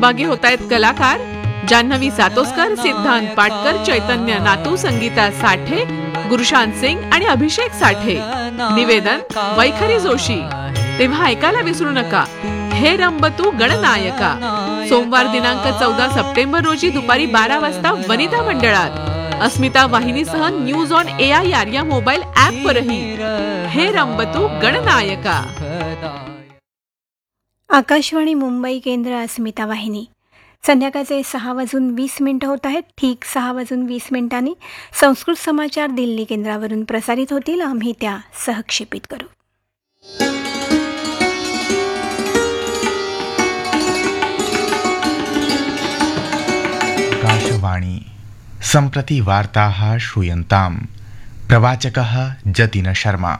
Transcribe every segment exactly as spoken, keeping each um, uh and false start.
भागी होत आहेत कलाकार जान्हवी सातोस्कर, सिद्धांत पाटकर, चैतन्य नातू, संगीता साठे, गुरुशांत सिंग आणि अभिषेक साठे. निवेदन वैखरी जोशी. तेव्हा ऐकायला विसरू नका हे रंबतू गणनायका. सोमवार दिनांक चौदा सप्टेंबर रोजी दुपारी बारा वाजता वनिता मंडळात अस्मिता वाहिनीसह news on A I R yeah mobile app वरही हे रंबतू गणनायका. आकाशवाणी मुंबई केंद्र, अस्मिता वाहिनी. संध्याकाळचे सहा वाजून वीस मिनिटं होत आहेत. ठीक सहा वाजून वीस मिनिटांनी संस्कृत समाचार दिल्ली केंद्रावरून प्रसारित होतील. आम्ही त्या सहक्षेपित करू. आकाशवाणी. सम्प्रति वार्ताः श्रूयन्ताम्. प्रवाचकः जतिन शर्मा.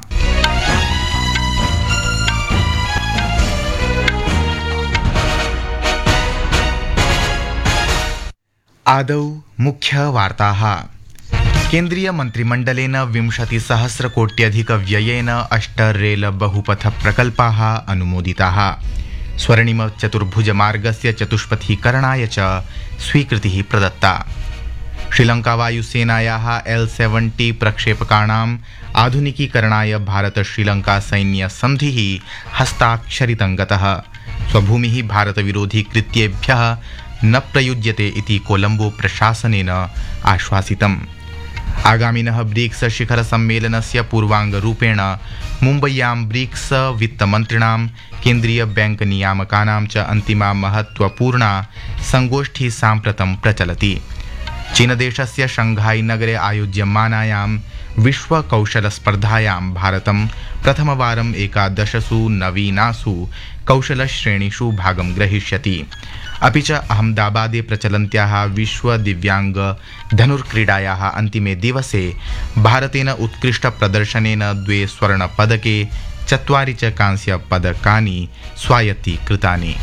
आदौ मुख्य वार्ताः. केन्द्रीय मन्त्रिमण्डलेन विंशतिसहस्रकोट्यधिक व्ययेन अष्ट रेल बहुपथ प्रकल्पाः अनुमोदिताः. स्वर्णिम चतुर्भुजमार्गस्य चतुष्पथीकरणाय च स्वीकृतिः प्रदत्ता. श्रीलङ्का वायुसेनायाः एल् सेवेण्टि प्रक्षेपकाणाम् आधुनिकीकरणाय भारत श्रीलङ्का सैन्य सन्धिः हस्ताक्षरितं गतः. स्वभूमिः भारतविरोधी कृत्येभ्यः न प्रयुज्यते इति कोलम्बो प्रशासनेन आश्वासितम्. आगामिनः ब्रिक्स शिखर सम्मेलनस्य पूर्वाङ्गरूपेण मुम्बय्यां ब्रिक्स वित्तमन्त्रिणां केन्द्रीय बैंक नियामकानां च अन्तिमा महत्वपूर्णा संगोष्ठी साम्प्रतं प्रचलति. चीनदेशस्य शंघाई नगरे आयोज्यमानायां विश्वकौशलस्पर्धायां भारतं प्रथमवारम् एकादशसु नवीनासु कौशलश्रेणीषु भागं ग्रहीष्यति. अपि च अहमदाबादे प्रचलन्त्याः विश्व दिव्यांग धनुर्क्रीडायाः अन्तिमे दिवसे भारतेन उत्कृष्टप्रदर्शनेन द्वे स्वर्णपदके चत्वारि च कांस्यपदकानि स्वायत्तीकृतानि.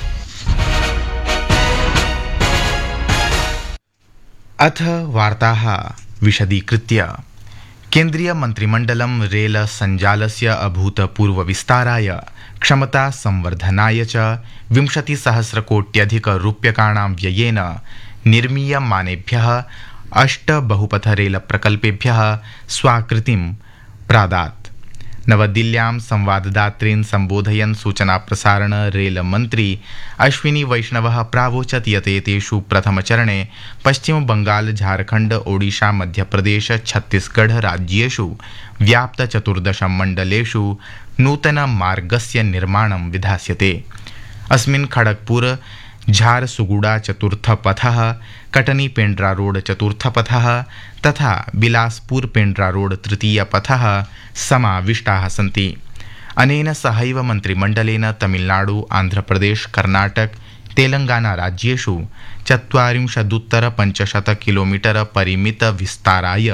अथ वार्ताः विशदीकृत्य. केन्द्रीय मन्त्रिमण्डलं रेल सञ्जालस्य अभूतपूर्वविस्ताराय, क्षमता संवर्धनाय च विंशतिसहस्रकोट्यधिक रूप्यकाणां व्ययेन निर्मीयमानेभ्यः अष्ट बहुपथ रेल प्रकल्पेभ्यः स्वाकृतिं प्रादात्. नवदिल्ल्यां संवाददातॄन् सम्बोधयन् सूचना प्रसारण रेल मन्त्री अश्विनी वैष्णवः प्रावोचत् यत् एतेषु प्रथमचरणे पश्चिमबंगाल, झारखण्ड, ओडिशा, मध्यप्रदेश, छत्तीसगढ़ राज्येषु व्याप्त चतुर्दश मण्डलेषु नूतनमार्गस्य निर्माणं विधास्यते. अस्मिन् खड़गपुर झारसुगुड़ा चतुर्थपथः, कटनी पेंड्रा रोड चतुर्थपथः तथा बिलासपुर पेंड्रा रोड तृतीयपथः समाविष्टाः सन्ति. अनेन सहैव मन्त्रिमण्डलेन तमिलनाडु, आन्ध्रप्रदेश, कर्नाटक, तेलंगाना राज्येषु चत्वारिंशदुत्तर पञ्चशत किलोमीटर परिमित विस्ताराय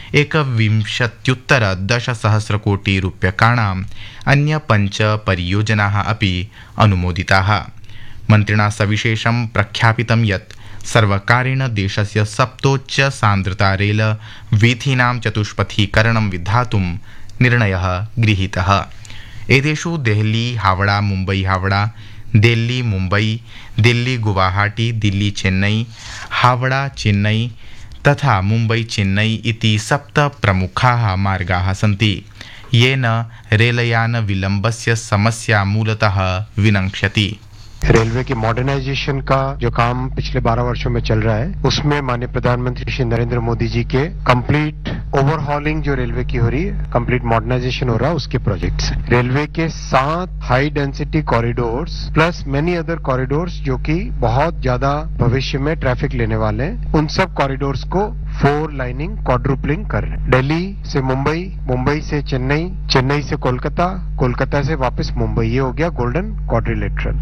एकविंशत्युत्तर दशसहस्रकोटि रूप्यकाणाम् अन्य पञ्च परियोजनाः अपि अनुमोदिताः. मन्त्रिणा सविशेषं प्रख्यापितं यत् सर्वकारेण देशस्य सप्तोच्च सान्द्रता रेल वीथीनां चतुष्पथीकरणं विधातुं निर्णयः गृहीतः. एतेषु देहली हावड़ा, मुम्बई हावड़ा, दिल्ली मुम्बई, दिल्ली गुवाहाटी, दिल्ली चेन्नई, हावड़ा चेन्नई तथा मुम्बई चेन्नई इति सप्त प्रमुखाः मार्गाः सन्ति, येन रेलयान विलम्बस्य समस्या मूलतः विनङ्क्ष्यति. रेलवे की मॉडर्नाइजेशन का जो काम पिछले बारह वर्षों में चल रहा है, उसमें माननीय प्रधानमंत्री श्री नरेंद्र मोदी जी के कंप्लीट ओवरहॉलिंग जो रेलवे की हो रही है, कंप्लीट मॉडर्नाइजेशन हो रहा है, उसके प्रोजेक्ट्स हैं. रेलवे के सात high density corridors plus many other corridors जो कि बहुत ज्यादा भविष्य में ट्रैफिक लेने वाले हैं, उन सब कॉरिडोर्स को फोर लाइनिंग क्वाड्रुपलिंग कर रहे हैं. दिल्ली से मुंबई, मुंबई से चेन्नई, चेन्नई से कोलकाता, कोलकाता से वापस मुंबई. ये हो गया गोल्डन क्वाड्रिलेटरल.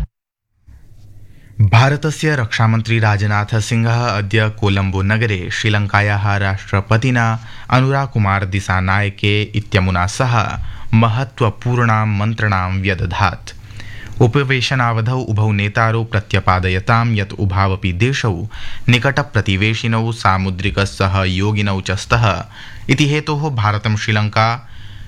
भारतस्य रक्षामन्त्री राजनाथ सिंहः अद्य कोलम्बो नगरे श्रीलङ्कायाः राष्ट्रपतिना अनुराकुमार दिसानायके इत्यमुना सह महत्वपूर्णां मन्त्रणां व्यदधात्. उपवेशनावधौ उभौ नेतारौ प्रत्यपादयतां यत् उभावपि देशौ निकटप्रतिवेशिनौ सामुद्रिक सहयोगिनौ च स्तः इति हेतोः भारतं श्रीलङ्का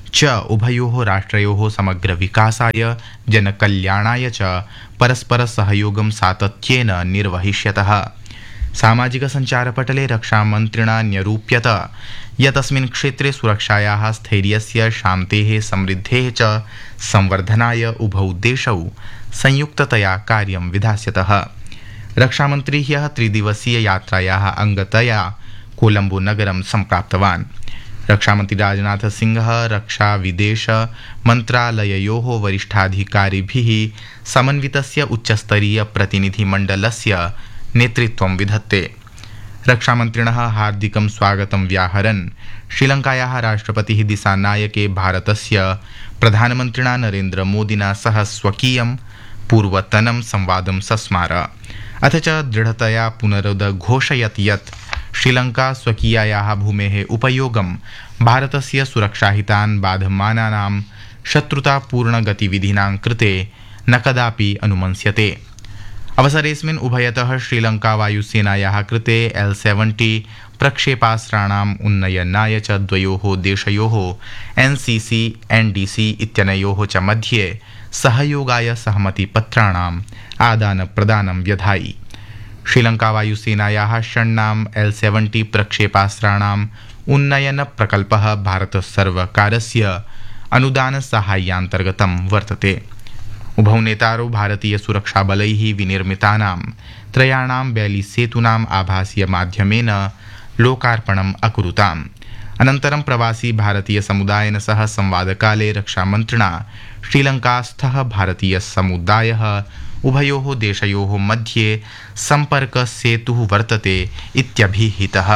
च उभयोः राष्ट्रयोः समग्रविकासाय जनकल्याणाय च परस्परसहयोगं सातत्येन निर्वहिष्यतः। सामाजिकसञ्चारपटले रक्षामन्त्रिणा न्यरूप्यत यत् अस्मिन् क्षेत्रे सुरक्षायाः स्थैर्यस्य शान्तेः समृद्धेः च संवर्धनाय उभौ देशौ संयुक्ततया कार्यं विधास्यतः। रक्षामन्त्री ह्यः त्रिदिवसीययात्रायाः अङ्गतया कोलम्बो नगरं सम्प्राप्तवान्। रक्षामन्त्री राजनाथ सिंहः रक्षा विदेश मन्त्रालययोः वरिष्ठाधिकारिभिः समन्वितस्य उच्चस्तरीय प्रतिनिधिमण्डलस्य नेतृत्वं विधत्ते। रक्षामन्त्रिणः हार्दिकं स्वागतं व्याहरन् श्रीलङ्कायाः राष्ट्रपतिः दिसानायके भारतस्य प्रधानमन्त्रिणा नरेन्द्रमोदिना सह स्वकीयं पूर्वतनं संवादं सस्मार। अथ च दृढतया पुनरुदघोषयत् यत् श्रीलङ्का स्वकीयायाः भूमेः उपयोगं भारतस्य सुरक्षाहितान् बाधमानानां शत्रुतापूर्णगतिविधीनां कृते न कदापि अनुमन्स्यते। अवसरेऽस्मिन् उभयतः श्रीलङ्का वायुसेनायाः कृते एल् सेवेण्टि प्रक्षेपास्त्राणाम् उन्नयनाय च द्वयोः देशयोः N C C N D C इत्यनयोः च मध्ये सहयोगाय सहमतिपत्राणाम् आदानप्रदानं व्यधायि। श्रीलङ्का वायुसेनायाः षण्णाम् एल् सेवेण्टि प्रक्षेपास्त्राणाम् उन्नयनप्रकल्पः भारतसर्वकारस्य अनुदानसाहाय्यान्तर्गतं वर्तते। उभौ नेतारौ भारतीयसुरक्षाबलैः विनिर्मितानां त्रयाणां बैलीसेतूनाम् आभासीयमाध्यमेन लोकार्पणम् अकुरुताम्। अनन्तरं प्रवासी भारतीयसमुदायेन सह संवादकाले रक्षामन्त्रिणा श्रीलङ्कास्थः भारतीयसमुदायः उभयोः देशयोः मध्ये सम्पर्कसेतुः वर्तते इत्यभिहितः।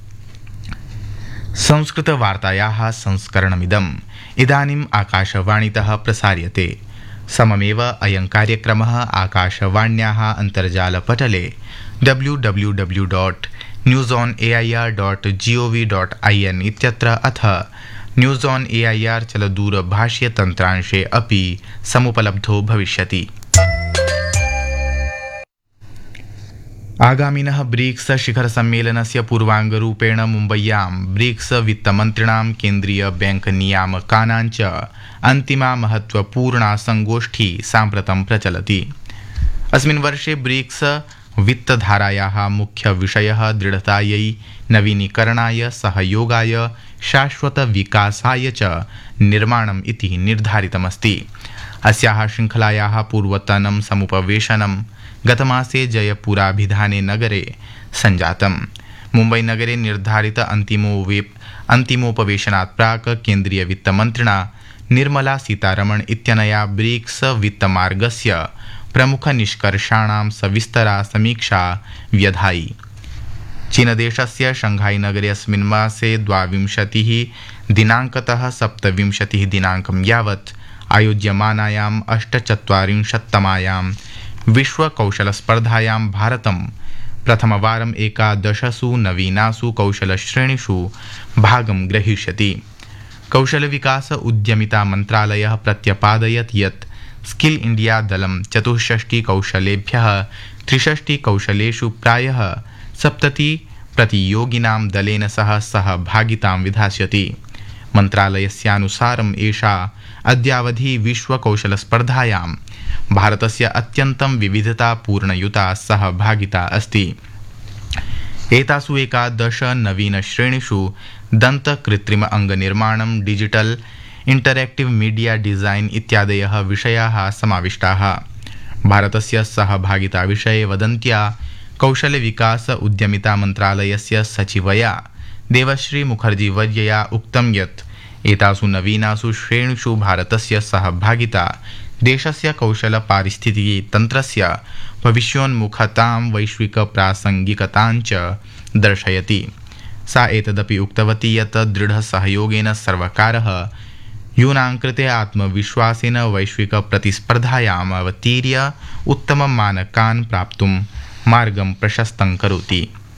संस्कृतवार्तायाः संस्करणमिदम् इदानीम् आकाशवाणीतः प्रसार्यते। सममेव अयं कार्यक्रमः आकाशवाण्याः अन्तर्जालपटले W W W dot news on A I R dot ji O V dot I N इत्यत्र अथ news on A I R चलदूरभाष्यतन्त्रांशे अपि समुपलब्धो भविष्यति। आगामिनः ब्रिक्स शिखरसम्मेलनस्य पूर्वाङ्गरूपेण मुम्बय्यां ब्रिक्स वित्तमन्त्रिणां केन्द्रीय बैंक नियामकानां च अन्तिमा महत्वपूर्णा संगोष्ठी साम्प्रतं प्रचलति। अस्मिन् वर्षे ब्रिक्स वित्तधारायाः मुख्यविषयः दृढतायै, नवीनीकरणाय, सहयोगाय, शाश्वतविकासाय च निर्माणम् इति निर्धारितमस्ति। अस्याः शृङ्खलायाः पूर्वतनं समुपवेशनं गतमासे जयपुराभिधाने नगरे सञ्जातम्। मुम्बईनगरे निर्धारित अन्तिमोपवेशनात् प्राक् केन्द्रीयवित्तमन्त्रिणा निर्मला सीतारमण इत्यनया ब्रिक्स वित्तमार्गस्य प्रमुखनिष्कर्षाणां सविस्तरा समीक्षा व्यधायि। चीनदेशस्य शंघाईनगरे अस्मिन् मासे द्वाविंशतिः दिनाङ्कतः सप्तविंशतिः दिनाङ्कं यावत् आयोज्यमानायाम् अष्टचत्वारिंशत्तमायां विश्वकौशलस्पर्धायां भारतं प्रथमवारम् एकादशसु नवीनासु कौशलश्रेणीषु भागं ग्रहीष्यति। कौशलविकास उद्यमिता मन्त्रालयः प्रत्यपादयत् यत् स्किल इंडिया दलं चतुष्षष्टिकौशलेभ्यः त्रिषष्टिकौशलेषु प्रायः सप्तति प्रतियोगिनां दलेन सह सहभागितां विधास्यति। मन्त्रालयस्यानुसारम् एषा अद्यावधि विश्वकौशलस्पर्धायां भारतस्य अत्यन्तं विविधतापूर्णयुता सहभागिता अस्ति। एतासु एकादश नवीनश्रेणीषु दन्तकृत्रिम अङ्गनिर्माणं, डिजिटल इंटरेक्टिव मीडिया डिजाइन इत्यादयः विषयाः समाविष्टाः। भारतस्य सहभागिताविषये वदन्त्या कौशलविकास उद्यमिता मन्त्रालयस्य सचिवया देवश्री मुखर्जी वर्यया उक्तं यत् एतासु नवीनासु श्रेणीषु भारतस्य सहभागिता देशस्य कौशल पारिस्थितिकी तन्त्रस्य भविष्योन्मुखतां, वैश्विक प्रासंगिकतां च दर्शयति। सा एतदपि उक्तवती यत् दृढ सहयोगेन सर्वकारः यूनां कृते आत्मविश्वासेन वैश्विक प्रतिस्पर्धायाम् अवतीर्य उत्तमं मानकान् प्राप्तुं मार्गं प्रशस्तं करोति।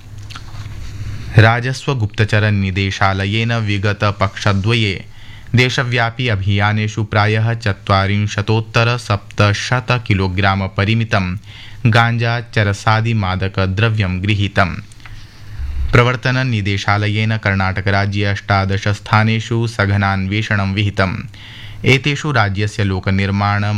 राजस्व गुप्तचर निदेशालयेन विगत पक्षद्वये देशव्यापी अभियानेषु प्रायः चत्वारिंशतोत्तर सप्तशत किलोग्राम परिमितं गांजा चरसादि मादक द्रव्यं गृहीतम्। प्रवर्तननिदेशालयेन कर्णाटकराज्ये अष्टादश स्थानेषु सघनान्वेषणं विहितम्। एतेषु राज्यस्य लोकनिर्माण